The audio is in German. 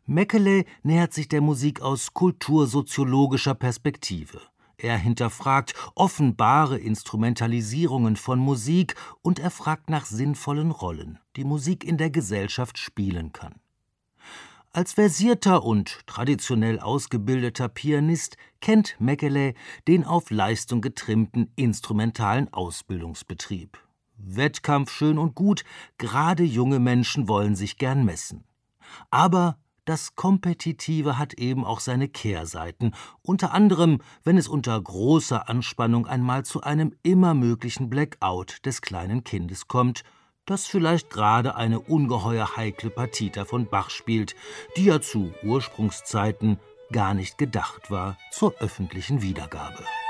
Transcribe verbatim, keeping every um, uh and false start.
Mäkelä nähert sich der Musik aus kultursoziologischer Perspektive. Er hinterfragt offenbare Instrumentalisierungen von Musik und er fragt nach sinnvollen Rollen, die Musik in der Gesellschaft spielen kann. Als versierter und traditionell ausgebildeter Pianist kennt Mäkelä den auf Leistung getrimmten instrumentalen Ausbildungsbetrieb. Wettkampf schön und gut, gerade junge Menschen wollen sich gern messen. Aber das Kompetitive hat eben auch seine Kehrseiten, unter anderem, wenn es unter großer Anspannung einmal zu einem immer möglichen Blackout des kleinen Kindes kommt, das vielleicht gerade eine ungeheuer heikle Partita von Bach spielt, die ja zu Ursprungszeiten gar nicht gedacht war zur öffentlichen Wiedergabe.